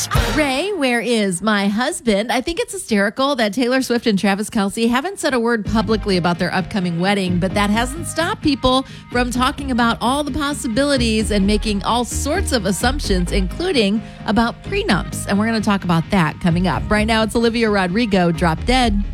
Ray, where is my husband? I think it's hysterical that Taylor Swift and Travis Kelce haven't said a word publicly about their upcoming wedding, but that hasn't stopped people from talking about all the possibilities and making all sorts of assumptions, including about prenups. And we're going to talk about that coming up. Right now, it's Olivia Rodrigo, Drop Dead.